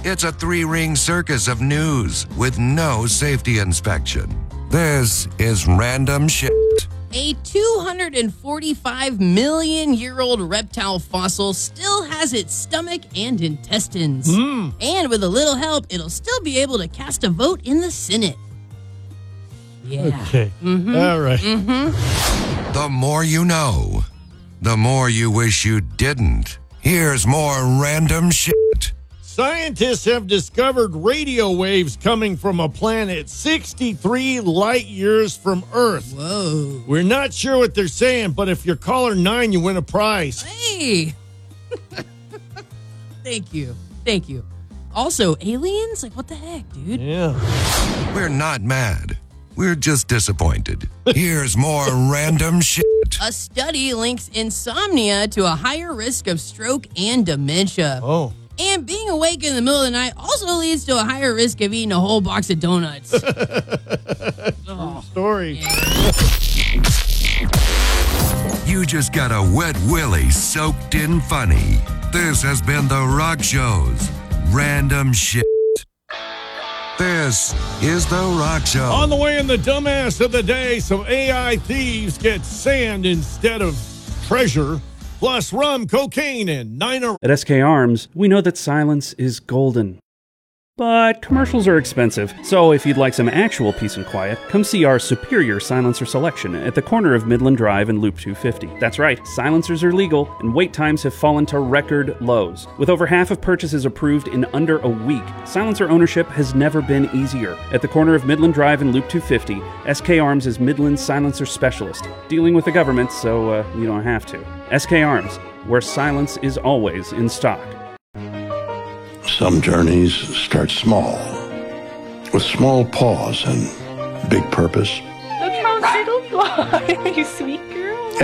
It's a three-ring circus of news with no safety inspection. This is Random Shit. A 245 million year old reptile fossil still has its stomach and intestines. And with a little help, it'll still be able to cast a vote in the Senate. Yeah. Okay. All right. The more you know, the more you wish you didn't. Here's more Random Shit. Scientists have discovered radio waves coming from a planet 63 light years from Earth. Whoa. We're not sure what they're saying, but if you're caller 9, you win a prize. Hey. Thank you. Also, aliens? Like, what the heck, dude? Yeah. We're not mad. We're just disappointed. Here's more Random Shit. A study links insomnia to a higher risk of stroke and dementia. Oh. And being awake in the middle of the night also leads to a higher risk of eating a whole box of donuts. Story. You just got a wet willy soaked in funny. This has been The Rock Show's Random Shit. This is The Rock Show. On the way in the dumbass of the day, some AI thieves get sand instead of treasure, plus rum, cocaine, and 9 At SK Arms, we know that silence is golden. But commercials are expensive, so if you'd like some actual peace and quiet, come see our superior silencer selection at the corner of Midland Drive and Loop 250. That's right, silencers are legal, and wait times have fallen to record lows. With over half of purchases approved in under a week, silencer ownership has never been easier. At the corner of Midland Drive and Loop 250, SK Arms is Midland's silencer specialist, dealing with the government so you don't have to. SK Arms, where silence is always in stock. Some journeys start small, with small pause and big purpose. Look how little fly, you sweet girl.